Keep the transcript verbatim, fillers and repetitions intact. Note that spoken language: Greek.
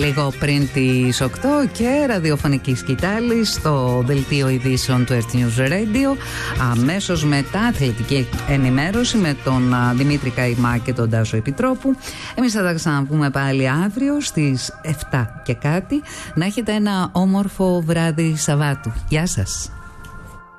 λίγο πριν τις οκτώ και ραδιοφωνική σκητάλη στο δελτίο ειδήσεων του Earth News Radio. Αμέσως μετά αθλητική ενημέρωση με τον Δημήτρη Καϊμά και τον Τάσο Επιτρόπου. Εμείς θα τα ξαναπούμε πάλι αύριο στις εφτά και κάτι. Να έχετε ένα όμορφο βράδυ Σαββάτου. Γεια σας.